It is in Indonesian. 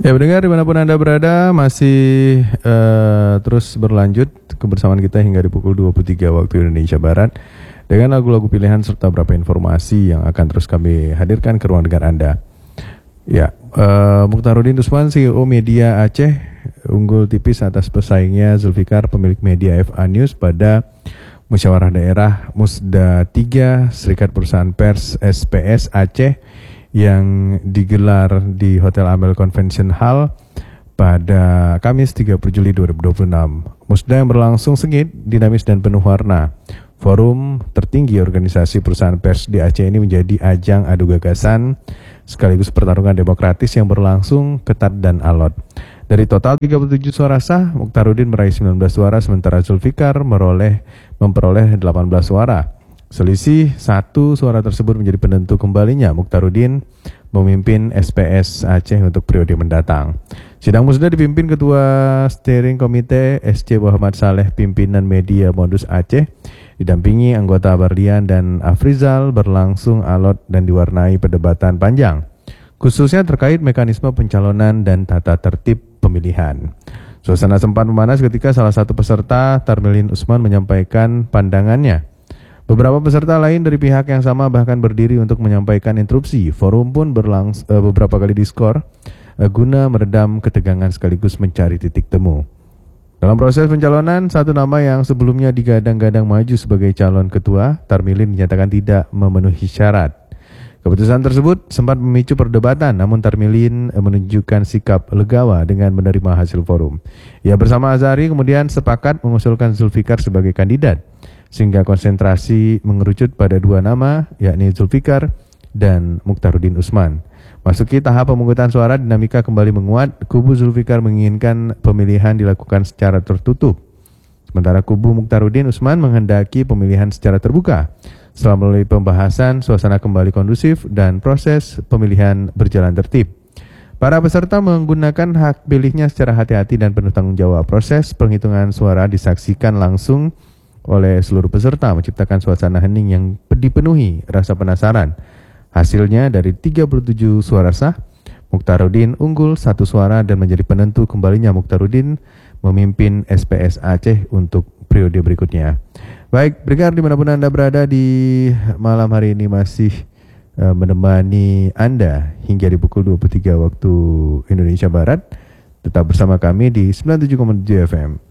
Ya, pendengar dimanapun Anda berada, masih terus berlanjut kebersamaan kita hingga di pukul 23 waktu Indonesia Barat dengan lagu-lagu pilihan serta beberapa informasi yang akan terus kami hadirkan ke ruang dengar Anda. Ya, Mukhtaruddin Usman, CEO Media Aceh, unggul tipis atas pesaingnya Zulfikar, pemilik media FA News pada Musyawarah Daerah Musda 3 Serikat Perusahaan Pers SPS Aceh yang digelar di Hotel Amel Convention Hall pada Kamis 30 Juli 2026. Musda yang berlangsung sengit, dinamis dan penuh warna. Forum tertinggi organisasi perusahaan pers di Aceh ini menjadi ajang adu gagasan sekaligus pertarungan demokratis yang berlangsung ketat dan alot. Dari total 37 suara sah, Mukhtaruddin meraih 19 suara sementara Zulfikar memperoleh 18 suara. Selisih 1 suara tersebut menjadi penentu kembalinya Mukhtaruddin memimpin SPS Aceh untuk periode mendatang. Sidang musda dipimpin Ketua Steering Komite SC Muhammad Saleh, pimpinan media Modus Aceh, didampingi anggota Barlian dan Afrizal, berlangsung alot dan diwarnai perdebatan panjang, khususnya terkait mekanisme pencalonan dan tata tertib pemilihan. Suasana sempat memanas ketika salah satu peserta, Tarmilin Usman, menyampaikan pandangannya. Beberapa peserta lain dari pihak yang sama bahkan berdiri untuk menyampaikan interupsi. Forum pun beberapa kali diskor guna meredam ketegangan sekaligus mencari titik temu. Dalam proses pencalonan, satu nama yang sebelumnya digadang-gadang maju sebagai calon ketua, Tarmilin, dinyatakan tidak memenuhi syarat. Keputusan tersebut sempat memicu perdebatan, namun Tarmilin menunjukkan sikap legawa dengan menerima hasil forum. Ia bersama Azhari kemudian sepakat mengusulkan Zulfikar sebagai kandidat, sehingga konsentrasi mengerucut pada 2 nama, yakni Zulfikar dan Mukhtaruddin Usman. Masuki tahap pemungutan suara, dinamika kembali menguat. Kubu Zulfikar menginginkan pemilihan dilakukan secara tertutup, sementara kubu Mukhtaruddin Usman menghendaki pemilihan secara terbuka. Setelah melalui pembahasan, suasana kembali kondusif dan proses pemilihan berjalan tertib. Para peserta menggunakan hak pilihnya secara hati-hati dan penuh tanggung jawab. Proses penghitungan suara disaksikan langsung oleh seluruh peserta, menciptakan suasana hening yang dipenuhi rasa penasaran. Hasilnya dari 37 suara sah, Mukhtaruddin unggul 1 suara dan menjadi penentu kembalinya Mukhtaruddin memimpin SPS Aceh untuk periode berikutnya. Baik, pendengar dimanapun Anda berada, di malam hari ini masih menemani Anda hingga di pukul 23 waktu Indonesia Barat. Tetap bersama kami di 97,7 FM.